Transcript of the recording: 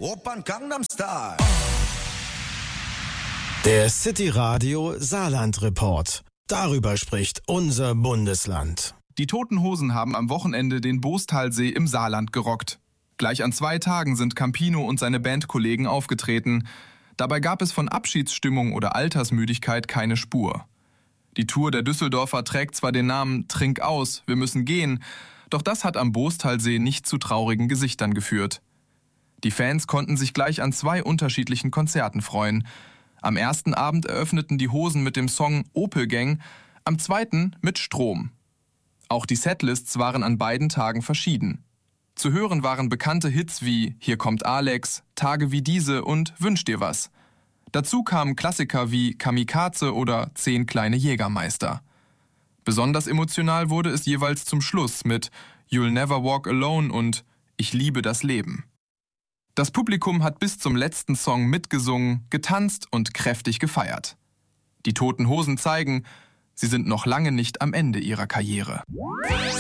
Opern Gangnam Style. Der City Radio Saarland Report. Darüber spricht unser Bundesland. Die Toten Hosen haben am Wochenende den Boostalsee im Saarland gerockt. Gleich an 2 Tagen sind Campino und seine Bandkollegen aufgetreten. Dabei gab es von Abschiedsstimmung oder Altersmüdigkeit keine Spur. Die Tour der Düsseldorfer trägt zwar den Namen Trink aus, wir müssen gehen, doch das hat am Boostalsee nicht zu traurigen Gesichtern geführt. Die Fans konnten sich gleich an 2 unterschiedlichen Konzerten freuen. Am ersten Abend eröffneten die Hosen mit dem Song Opel Gang, am zweiten mit Strom. Auch die Setlists waren an beiden Tagen verschieden. Zu hören waren bekannte Hits wie Hier kommt Alex, Tage wie diese und Wünsch dir was. Dazu kamen Klassiker wie Kamikaze oder 10 kleine Jägermeister. Besonders emotional wurde es jeweils zum Schluss mit You'll Never Walk Alone und Ich liebe das Leben. Das Publikum hat bis zum letzten Song mitgesungen, getanzt und kräftig gefeiert. Die Toten Hosen zeigen, sie sind noch lange nicht am Ende ihrer Karriere.